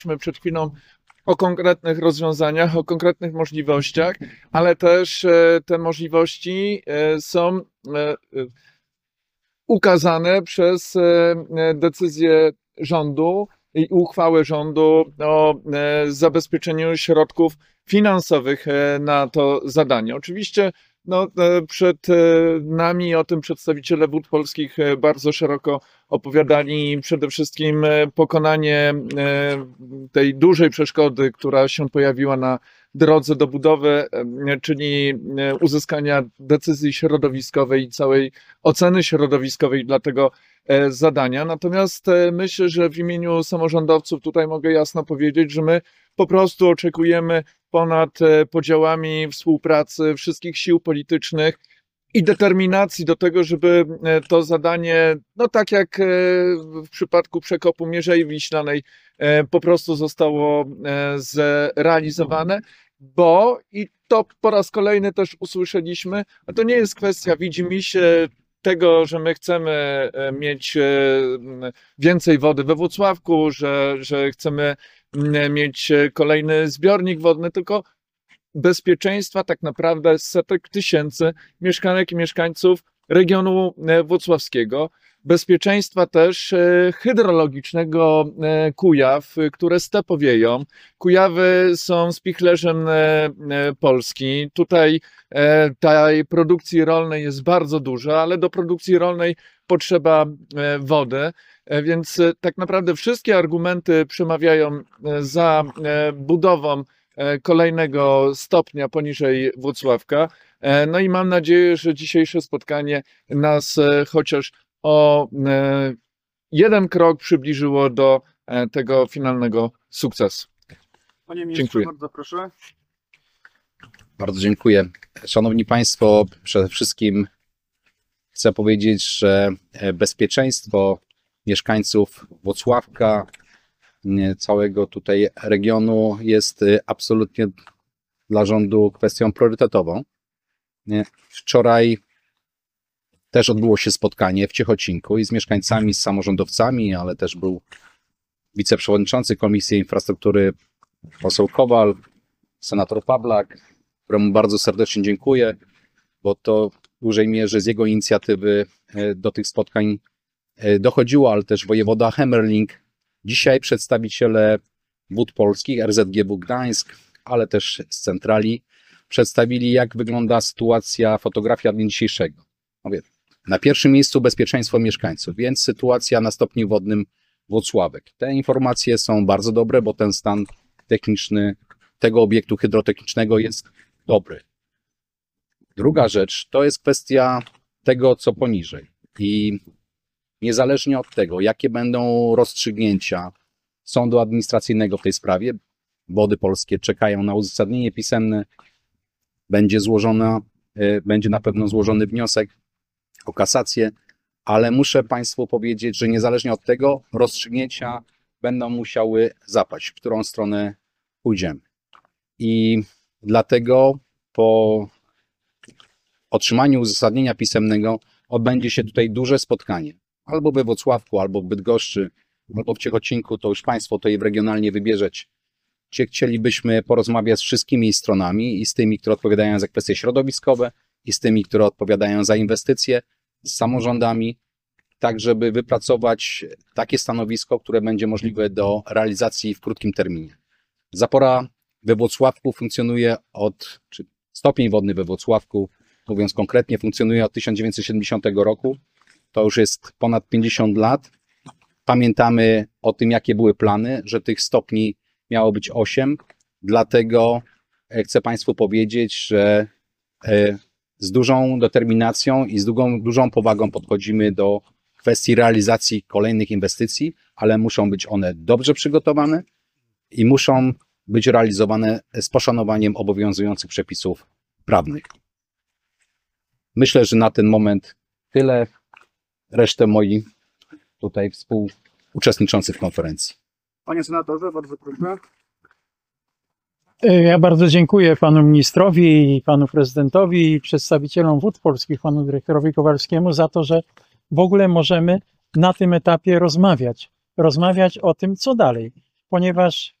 przed chwilą o konkretnych rozwiązaniach, o konkretnych możliwościach, ale też te możliwości są ukazane przez decyzję rządu i uchwałę rządu o zabezpieczeniu środków finansowych na to zadanie. Oczywiście przed nami o tym przedstawiciele Wód Polskich bardzo szeroko opowiadali, przede wszystkim pokonanie tej dużej przeszkody, która się pojawiła na drodze do budowy, czyli uzyskania decyzji środowiskowej i całej oceny środowiskowej dla tego zadania. Natomiast myślę, że w imieniu samorządowców tutaj mogę jasno powiedzieć, że my po prostu oczekujemy ponad podziałami współpracy wszystkich sił politycznych i determinacji do tego, żeby to zadanie, tak jak w przypadku przekopu Mierzei Wiślanej, po prostu zostało zrealizowane, bo i to po raz kolejny też usłyszeliśmy, a to nie jest kwestia widzimisię tego, że my chcemy mieć więcej wody we Włocławku, że chcemy mieć kolejny zbiornik wodny, tylko bezpieczeństwa tak naprawdę setek tysięcy mieszkanek i mieszkańców regionu włocławskiego, bezpieczeństwa też hydrologicznego Kujaw, które stepowieją. Kujawy są spichlerzem Polski. Tutaj tej produkcji rolnej jest bardzo dużo, ale do produkcji rolnej potrzeba wody, więc tak naprawdę wszystkie argumenty przemawiają za budową kolejnego stopnia poniżej Włocławka. I mam nadzieję, że dzisiejsze spotkanie nas chociaż o jeden krok przybliżyło do tego finalnego sukcesu. Panie ministrze, dziękuję. Bardzo proszę. Bardzo dziękuję. Szanowni Państwo, przede wszystkim chcę powiedzieć, że bezpieczeństwo mieszkańców Włocławka, całego tutaj regionu jest absolutnie dla rządu kwestią priorytetową. Wczoraj też odbyło się spotkanie w Ciechocinku i z mieszkańcami, z samorządowcami, ale też był wiceprzewodniczący Komisji Infrastruktury poseł Kowal, senator Pawlak, któremu bardzo serdecznie dziękuję, bo to w dużej mierze z jego inicjatywy do tych spotkań dochodziło, ale też wojewoda Hemmerling. Dzisiaj przedstawiciele Wód Polskich, RZGW Gdańsk, ale też z centrali przedstawili, jak wygląda sytuacja, fotografia dnia dzisiejszego. Mówię, na pierwszym miejscu bezpieczeństwo mieszkańców, więc sytuacja na stopniu wodnym Włocławek. Te informacje są bardzo dobre, bo ten stan techniczny tego obiektu hydrotechnicznego jest dobry. Druga rzecz to jest kwestia tego, co poniżej. I niezależnie od tego, jakie będą rozstrzygnięcia sądu administracyjnego w tej sprawie, Wody Polskie czekają na uzasadnienie pisemne, będzie na pewno złożony wniosek o kasację, ale muszę Państwu powiedzieć, że niezależnie od tego rozstrzygnięcia będą musiały zapaść, w którą stronę pójdziemy. I dlatego po otrzymaniu uzasadnienia pisemnego odbędzie się tutaj duże spotkanie. Albo we Włocławku, albo w Bydgoszczy, albo w Ciechocinku, to już Państwo tutaj regionalnie wybierzecie. Chcielibyśmy porozmawiać z wszystkimi stronami i z tymi, które odpowiadają za kwestie środowiskowe, i z tymi, które odpowiadają za inwestycje, z samorządami, tak żeby wypracować takie stanowisko, które będzie możliwe do realizacji w krótkim terminie. Zapora we Włocławku funkcjonuje czy stopień wodny we Włocławku, mówiąc konkretnie, funkcjonuje od 1970 roku. To już jest ponad 50 lat. Pamiętamy o tym, jakie były plany, że tych stopni miało być 8. Dlatego chcę Państwu powiedzieć, że z dużą determinacją i z dużą powagą podchodzimy do kwestii realizacji kolejnych inwestycji, ale muszą być one dobrze przygotowane i muszą być realizowane z poszanowaniem obowiązujących przepisów prawnych. Myślę, że na ten moment tyle. Resztę moi tutaj współuczestniczący w konferencji. Panie senatorze, bardzo proszę. Ja bardzo dziękuję panu ministrowi i panu prezydentowi i przedstawicielom Wód Polskich, panu dyrektorowi Kowalskiemu za to, że w ogóle możemy na tym etapie rozmawiać o tym, co dalej. ponieważ